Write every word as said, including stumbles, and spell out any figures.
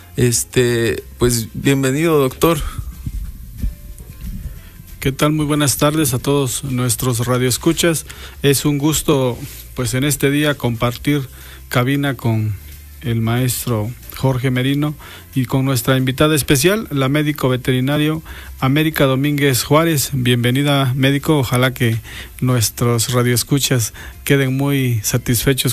Este, pues bienvenido, doctor. ¿Qué tal? Muy buenas tardes a todos nuestros radioescuchas. Es un gusto, pues en este día, compartir cabina con el maestro Jorge Merino y con nuestra invitada especial, la médico veterinario América Domínguez Juárez. Bienvenida, médico. Ojalá que nuestros radioescuchas queden muy satisfechos